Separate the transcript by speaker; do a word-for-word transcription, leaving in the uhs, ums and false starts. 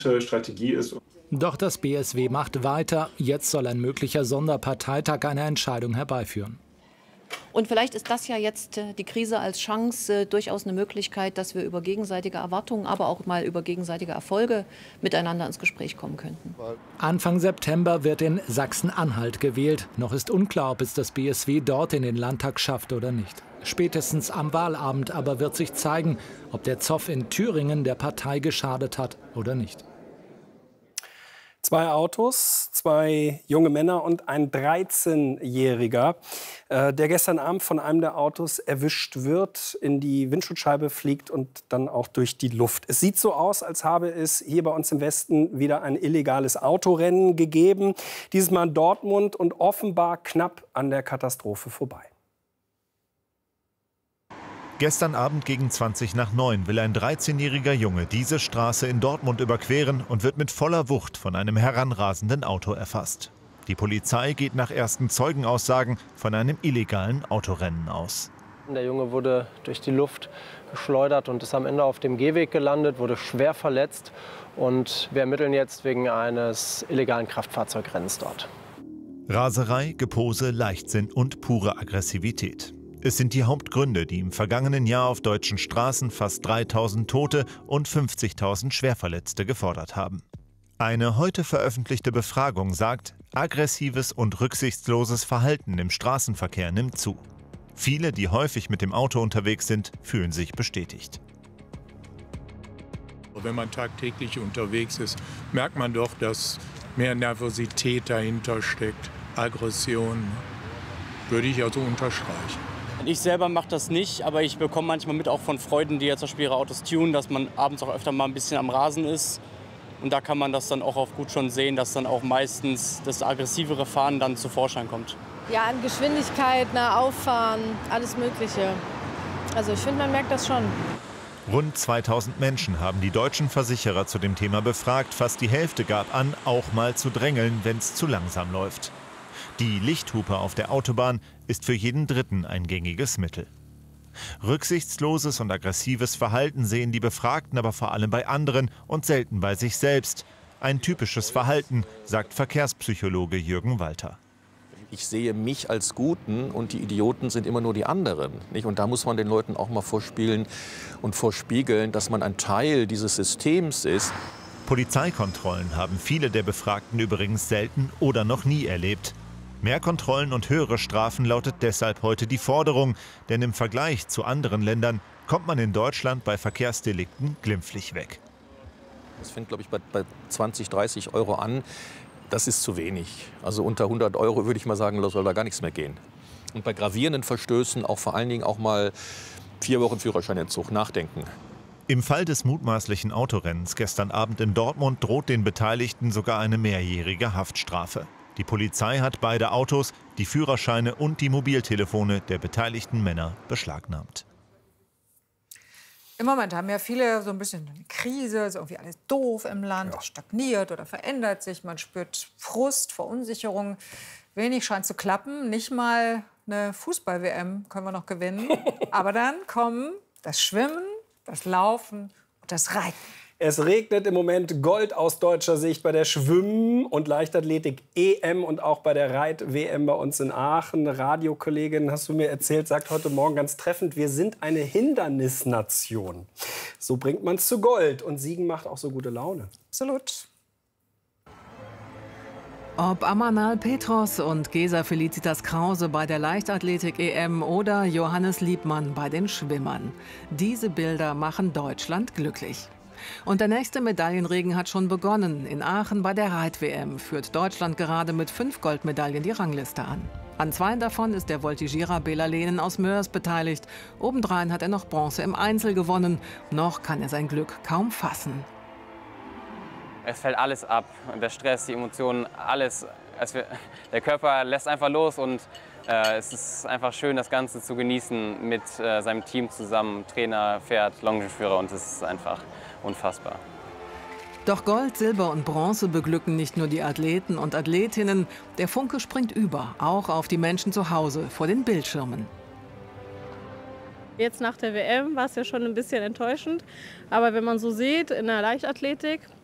Speaker 1: Strategie ist.
Speaker 2: Doch das B S W macht weiter. Jetzt soll ein möglicher Sonderparteitag eine Entscheidung herbeiführen.
Speaker 3: Und vielleicht ist das ja jetzt die Krise als Chance, durchaus eine Möglichkeit, dass wir über gegenseitige Erwartungen, aber auch mal über gegenseitige Erfolge miteinander ins Gespräch kommen könnten.
Speaker 2: Anfang September wird in Sachsen-Anhalt gewählt. Noch ist unklar, ob es das B S W dort in den Landtag schafft oder nicht. Spätestens am Wahlabend aber wird sich zeigen, ob der Zoff in Thüringen der Partei geschadet hat oder nicht.
Speaker 4: Zwei Autos, zwei junge Männer und ein dreizehnjähriger, äh, der gestern Abend von einem der Autos erwischt wird, in die Windschutzscheibe fliegt und dann auch durch die Luft. Es sieht so aus, als habe es hier bei uns im Westen wieder ein illegales Autorennen gegeben. Dieses Mal in Dortmund und offenbar knapp an der Katastrophe vorbei.
Speaker 5: Gestern Abend gegen zwanzig nach neun will ein dreizehnjähriger Junge diese Straße in Dortmund überqueren und wird mit voller Wucht von einem heranrasenden Auto erfasst. Die Polizei geht nach ersten Zeugenaussagen von einem illegalen Autorennen aus.
Speaker 6: Der Junge wurde durch die Luft geschleudert und ist am Ende auf dem Gehweg gelandet, wurde schwer verletzt. Und wir ermitteln jetzt wegen eines illegalen Kraftfahrzeugrennens dort.
Speaker 5: Raserei, Gepose, Leichtsinn und pure Aggressivität. Es sind die Hauptgründe, die im vergangenen Jahr auf deutschen Straßen fast dreitausend Tote und fünfzigtausend Schwerverletzte gefordert haben. Eine heute veröffentlichte Befragung sagt, aggressives und rücksichtsloses Verhalten im Straßenverkehr nimmt zu. Viele, die häufig mit dem Auto unterwegs sind, fühlen sich bestätigt.
Speaker 7: Wenn man tagtäglich unterwegs ist, merkt man doch, dass mehr Nervosität dahinter steckt, Aggression. Würde ich also unterstreichen.
Speaker 8: Ich selber mache das nicht, aber ich bekomme manchmal mit auch von Freunden, die ja zum Beispiel ihre Autos tunen, dass man abends auch öfter mal ein bisschen am Rasen ist. Und da kann man das dann auch auf gut schon sehen, dass dann auch meistens das aggressivere Fahren dann zu Vorschein kommt.
Speaker 9: Ja, an Geschwindigkeit, nah auffahren, alles Mögliche. Also ich finde, man merkt das schon.
Speaker 5: Rund zweitausend Menschen haben die deutschen Versicherer zu dem Thema befragt. Fast die Hälfte gab an, auch mal zu drängeln, wenn es zu langsam läuft. Die Lichthupe auf der Autobahn ist für jeden Dritten ein gängiges Mittel. Rücksichtsloses und aggressives Verhalten sehen die Befragten aber vor allem bei anderen und selten bei sich selbst. Ein typisches Verhalten, sagt Verkehrspsychologe Jürgen Walter.
Speaker 10: Ich sehe mich als Guten und die Idioten sind immer nur die anderen. Nicht? Und da muss man den Leuten auch mal vorspielen und vorspiegeln, dass man ein Teil dieses Systems ist.
Speaker 5: Polizeikontrollen haben viele der Befragten übrigens selten oder noch nie erlebt. Mehr Kontrollen und höhere Strafen lautet deshalb heute die Forderung. Denn im Vergleich zu anderen Ländern kommt man in Deutschland bei Verkehrsdelikten glimpflich weg.
Speaker 10: Das fängt, glaube ich, bei, bei zwanzig, dreißig Euro an. Das ist zu wenig. Also unter hundert Euro würde ich mal sagen, soll da gar nichts mehr gehen. Und bei gravierenden Verstößen auch vor allen Dingen auch mal vier Wochen Führerscheinentzug nachdenken.
Speaker 5: Im Fall des mutmaßlichen Autorennens gestern Abend in Dortmund droht den Beteiligten sogar eine mehrjährige Haftstrafe. Die Polizei hat beide Autos, die Führerscheine und die Mobiltelefone der beteiligten Männer beschlagnahmt.
Speaker 11: Im Moment haben ja viele so ein bisschen eine Krise, ist irgendwie alles doof im Land, ja. Stagniert oder verändert sich. Man spürt Frust, Verunsicherung. Wenig scheint zu klappen. Nicht mal eine Fußball-W M können wir noch gewinnen. Aber dann kommen das Schwimmen, das Laufen und das Reiten.
Speaker 4: Es regnet im Moment Gold aus deutscher Sicht bei der Schwimmen- und Leichtathletik-E M und auch bei der Reit-W M bei uns in Aachen. Eine Radiokollegin, hast du mir erzählt, sagt heute Morgen ganz treffend, wir sind eine Hindernisnation. So bringt man es zu Gold. Und Siegen macht auch so gute Laune.
Speaker 11: Absolut.
Speaker 12: Ob Amanal Petros und Gesa Felicitas Krause bei der Leichtathletik-E M oder Johannes Liebmann bei den Schwimmern. Diese Bilder machen Deutschland glücklich. Und der nächste Medaillenregen hat schon begonnen. In Aachen bei der Reit-W M führt Deutschland gerade mit fünf Goldmedaillen die Rangliste an. An zwei davon ist der Voltigierer Bela Lehnen aus Moers beteiligt. Obendrein hat er noch Bronze im Einzel gewonnen. Noch kann er sein Glück kaum fassen.
Speaker 13: Es fällt alles ab. Der Stress, die Emotionen, alles. Es, der Körper lässt einfach los und äh, es ist einfach schön, das Ganze zu genießen mit äh, seinem Team zusammen. Trainer, Pferd, Longenführer und es ist einfach unfassbar.
Speaker 12: Doch Gold, Silber und Bronze beglücken nicht nur die Athleten und Athletinnen. Der Funke springt über, auch auf die Menschen zu Hause vor den Bildschirmen.
Speaker 14: Jetzt nach der W M war es ja schon ein bisschen enttäuschend. Aber wenn man so sieht, in der Leichtathletik